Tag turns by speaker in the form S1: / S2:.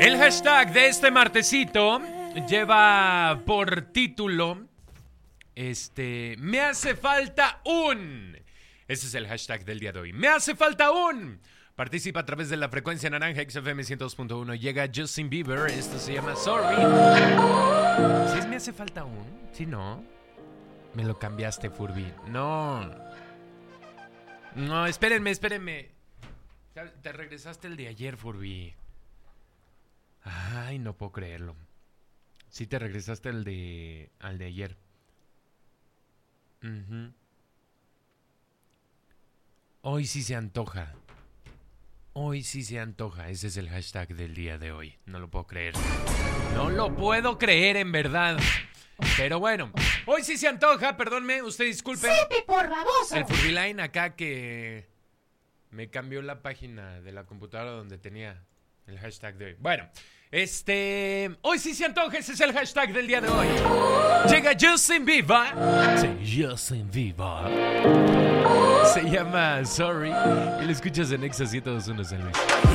S1: El hashtag de este martesito lleva por título Me hace falta un. Ese es el hashtag del día de hoy. Me hace falta un. Participa a través de la frecuencia naranja XFM 102.1. Llega Justin Bieber. Esto se llama Sorry. ¿Sí me hace falta un? ¿Sí no? Me lo cambiaste, Furby. No, espérenme. Te regresaste el de ayer, Furby. Ay, no puedo creerlo. Sí te regresaste al de ayer. Hoy sí se antoja. Ese es el hashtag del día de hoy. No lo puedo creer. No lo puedo creer, en verdad. Pero bueno, hoy sí se antoja. Perdónme, usted disculpe.
S2: ¡Sí, por baboso!
S1: El Furbyline acá que me cambió la página de la computadora donde tenía el hashtag de hoy. Bueno, hoy sí se antoja. Ese es el hashtag del día de hoy. Llega Justin Bieber. Sí, Justin Bieber. Se llama Sorry. Y lo escuchas en Exa 102.1 San Luis.